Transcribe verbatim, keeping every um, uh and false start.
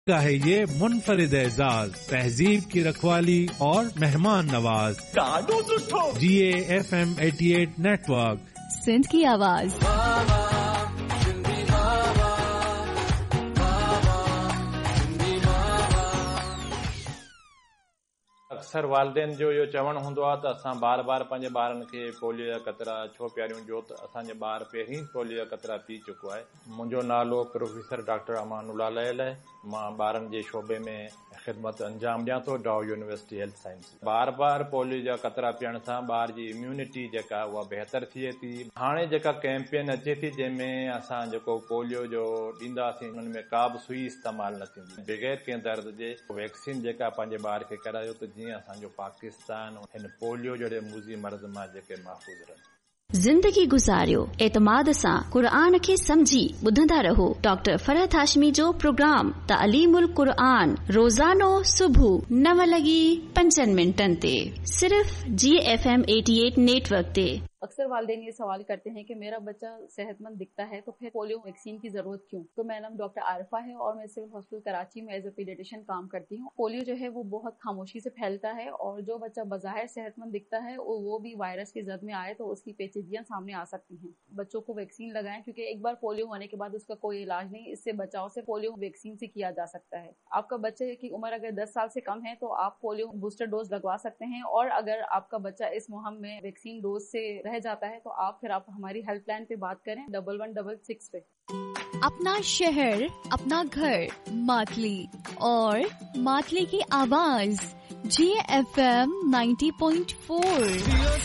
का है ये मुनफरिद एजाज, तहजीब की रखवाली और मेहमान नवाज। जी A F M eighty eight network, Sindh की आवाज। अक्सर वालदेन जो इहो चवणु हूंदो आहे त असां बार बार पंहिंजे ॿारनि खे पोलियो जा कतरा छो पियारियूं, जो त असांजे ॿार पहिरीं पोलियो जा कतरा पी चुको आहे। मुंहिंजो नालो प्रोफेसर डॉक्टर अमानुल्लाह लयल आहे। मां ॿारनि जे शोबे में ख़िदमत अंजाम ॾियां थो, डाउ यूनिवर्सिटी हेल्थ साइंस। बार बार पोलियो जा कतरा पीअण सां ॿार जी इम्यूनिटी जेका उहा बहितर थिए थी। हाणे जेका कैंपेन अचे थी जंहिंमें असां जेको पोलियो जो ॾींदासीं उन में का बि सुई इस्तेमालु न थींदी, बग़ैर कंहिं दर्द जे वैक्सीन जेका पंहिंजे ॿार खे करायो त जीअं असांजो पाकिस्तान हिन पोलियो जहिड़े मूज़ी मर्ज़ मां जेके महफ़ूज़ रहनि। ज़िंदगी गुज़ारियो एतमाद सां, क़ुरान खे समझी ॿुधंदा रहो। डॉक्टर फरहत हाशमी जो प्रोग्राम तालीमुल क़ुरान रोज़ानो सुबुह नव लॻी पंजनि मिंटनि ते, सिर्फ़ जी F M eighty eight network ते। अक्सर वालिदैन ये सवाल करते हैं कि मेरा बच्चा सेहतमंद दिखता है तो फिर पोलियो वैक्सीन की जरूरत क्यों। तो मेरा नाम डॉक्टर आरिफा है और मैं सिविल हॉस्पिटल कराची में एज ए पीडियाट्रिशियन काम करती हूँ। पोलियो जो है वो बहुत खामोशी से फैलता है और जो बच्चा बज़ाहिर सेहतमंद दिखता है वो भी वायरस की जद में आए तो उसकी पेचीदगियां सामने आ सकती हैं। बच्चों को वैक्सीन लगाएं क्योंकि एक बार पोलियो होने के बाद उसका कोई इलाज नहीं, इससे बचाव से पोलियो वैक्सीन से किया जा सकता है। आपका बच्चे की उम्र अगर दस साल से कम है तो आप पोलियो बूस्टर डोज लगवा सकते हैं, और अगर आपका बच्चा इस मुहिम में वैक्सीन डोज से रह जाता है तो आप फिर आप हमारी हेल्पलाइन पे बात करें डबल वन डबल सिक्स पे। अपना शहर, अपना घर, मातली और मातली की आवाज जी F M ninety point four.